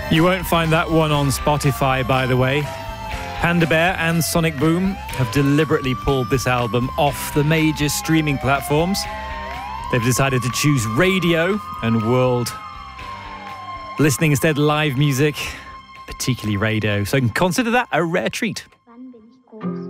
You won't find that one on Spotify, by the way. Panda Bear and Sonic Boom have deliberately pulled this album off the major streaming platforms. They've decided to choose radio and world listening instead, live music, particularly radio. So consider that a rare treat. Wann bin ich groß?